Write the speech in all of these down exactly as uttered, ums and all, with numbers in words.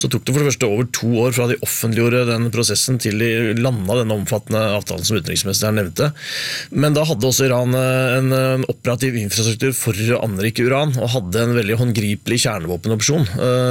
Så tok det for det første over to år fra de offentliggjorde den prosessen til de landet denne omfattende avtalen som utenriksministeren nevnte. Men da hadde også Iran en operativ infrastruktur for å anrike uran, og hadde en veldig håndgripelig kjernevåpenopsjon.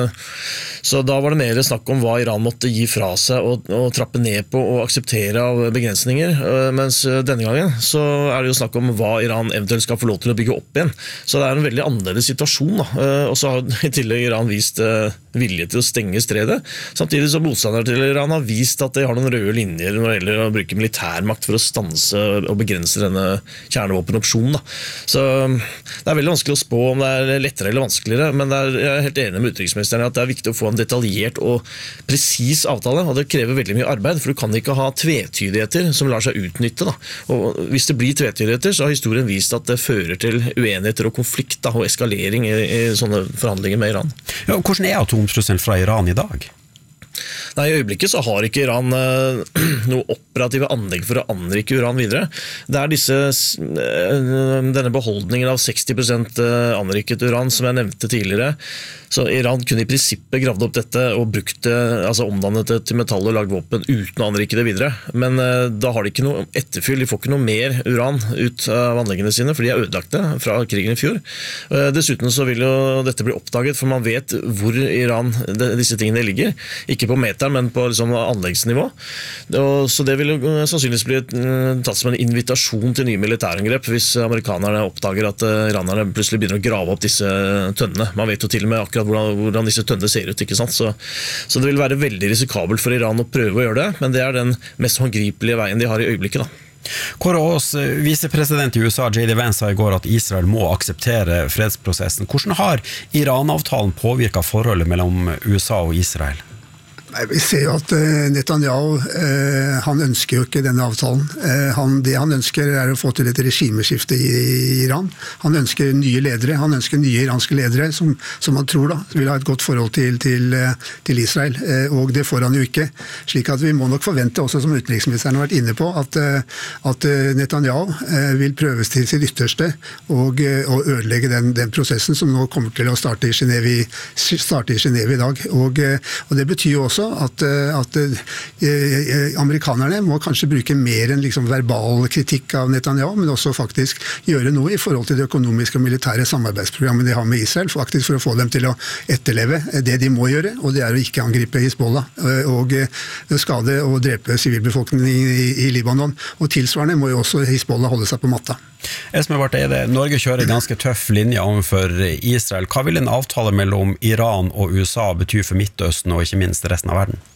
Så da var det mer snakk om hva Iran måtte gi fra seg og, og trappe ned på og akseptere av begrensninger, mens denne gangen så er det jo snakk om hva Iran eventuelt skal få lov til å bygge opp igjen. Så det er en veldig annerledes situasjon da. Og så har i tillegg Iran vist vilje til å stenge stredet, samtidig som motstandere til Iran har vist at de har noen røde linjer når det gjelder å bruke militærmakt for å stanse og begrense denne kjernevåpenopsjonen. Da. Så det er veldig vanskelig å spå om det er lettere eller vanskeligere, men det er, jeg er helt enig med utenriksministeren i at det er viktig å få en detaljert og presis avtale, og det krever veldig mye arbeid, for du kan ikke ha tvetydigheter som lar seg utnytte. Da. Og hvis det blir tvetydigheter, så har historien vist at det fører til uenigheter og konflikt da, og eskalering i, i sånne forhandlinger med Iran. Ja, hvordan er atomtrusselen fra Iran i dag? Nei, i øyeblikket så har ikke Iran eh, noe operative anlegg for å anrike uran videre. Det er disse, eh, denne beholdningen av seksti prosent anriket uran som jeg nevnte tidligere. Så Iran kunne i prinsippet gravd opp dette og brukt det, altså omdannet det til metall og lagd våpen uten å anrike det videre. Men eh, da har de ikke noe etterfyll, de får ikke noe mer uran ut av anleggene sine, for de er ødelagt det fra krigen i fjor. Eh, dessuten så vil jo dette bli oppdaget, for man vet hvor Iran de, disse tingene ligger. Ikke på meteren, men på liksom anleggsnivå. Og, så det vil jo sannsynligvis bli tatt som en invitasjon til nye militærangrep hvis amerikanerne oppdager at iranerne plutselig begynner å grave opp disse tønnene. Man vet jo til og med akkurat hvordan, hvordan disse tønnene ser ut, ikke sant? Så, så det vil være veldig risikabelt for Iran å prøve å gjøre det, men det er den mest håndgripelige veien de har i øyeblikket da. Kåre Aas, visepresident i U S A, J D Vance, sa i går at Israel må akseptere fredsprosessen. Hvordan har Iran-avtalen påvirket forholdet mellom U S A og Israel? Nei, vi ser jo at Netanyahu, eh, han ønsker jo ikke denne avtalen. Eh, han, det han ønsker er å få til et regimeskifte i, i Iran. Han ønsker nye ledere, han ønsker nye iranske ledere som, som han tror da, vil ha et godt forhold til, til, til Israel, eh, og det får han jo ikke. Slik at vi må nok forvente, også som utenriksministeren har vært inne på, at, at Netanyahu eh, vil prøves til sitt ytterste og, og ødelegge den, den prosessen som nå kommer til å starte i Genève i, starte i, Genève i dag. Og, og det betyr jo også at, at eh, amerikanerne må kanskje bruke mer enn liksom verbal kritikk av Netanyahu, men også faktisk gjøre noe i forhold til det økonomiske og militære samarbeidsprogrammet de har med Israel, faktisk for å få dem til å etterleve det de må gjøre, og det er å ikke angripe Hizbollah og skade og drepe sivilbefolkningen i, i, i Libanon. Og tilsvarende må jo også Hizbollah holde seg på matta. Esme Barth Eide, Norge kjører ganske tøff linje overfor Israel. Hva vil en avtale mellom Iran og U S A bety for Midtøsten og ikke minst resten av verden?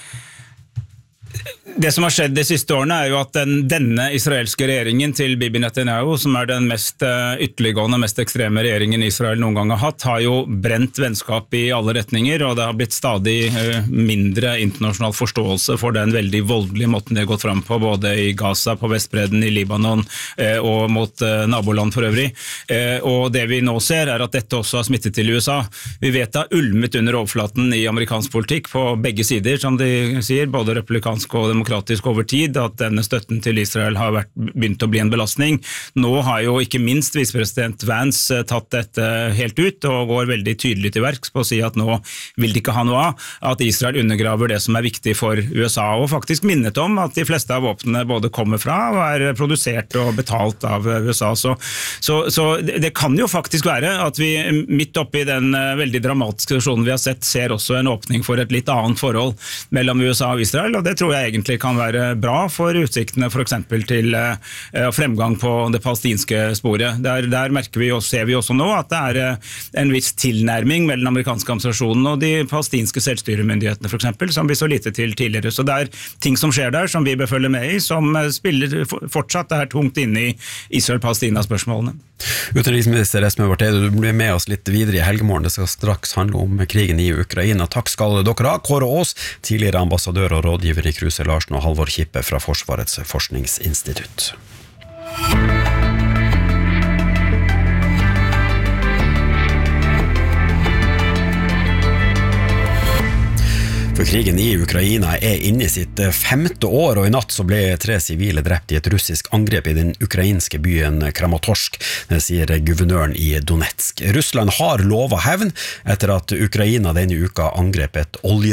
Det som har skjedd de siste årene er jo at den, denne israelske regjeringen til Bibi Netanyahu, som er den mest ytterliggående, mest ekstreme regjeringen Israel noen gang har hatt, har jo brent vennskap i alle retninger, og det har blitt stadig mindre internasjonal forståelse for den veldig voldelige måten det har gått fram på, både i Gaza, på Vestbredden, i Libanon og mot naboland for øvrig. Og det vi nå ser er at dette også har smittet til U S A. Vi vet det har ulmet under overflaten i amerikansk politikk på begge sider, som de sier, både republikansk og demokratisk over tid, at denne støtten til Israel har vært, begynt å bli en belastning. Nå har jo ikke minst visepresident Vance tatt dette helt ut og går veldig tydelig til verks på å si at nå vil de ikke ha noe av, at Israel undergraver det som er viktig for U S A, og faktisk minnet om at de fleste av våpnene både kommer fra og er produsert og betalt av U S A. Så, så, så det kan jo faktisk være at vi midt oppe i den veldig dramatiske situasjonen vi har sett, ser også en åpning for et litt annet forhold mellom U S A og Israel, og det tror jeg egentlig kan være bra for utsiktene for eksempel til uh, fremgang på det palestinske sporet. Der, der merker vi og ser vi også nå at det er uh, en viss tilnærming mellom den amerikanske administrasjonen og de palestinske selvstyremyndighetene for eksempel, som vi så lite til tidligere. Så det er ting som skjer der som vi bør følge med i, som uh, spiller fortsatt er tungt inne i Israel-Palestina-spørsmålene. Utenriksminister Esme Barth Eide, du blir med oss litt videre i helgemålen. Det skal straks handle om krigen i Ukraina. Takk skal dere ha. Kåre Aas, tidligere ambassadør og rådgiver i Kruse Larsen, og Halvor Kippe fra Forsvarets forskningsinstitutt. For krigen i Ukraina er inne i sitt femte år, og i natt så ble tre sivile drept i et russisk angrep i den ukrainske byen Kramatorsk, det sier guvernøren i Donetsk. Russland har lovet hevn etter at Ukraina denne uka angrep et olje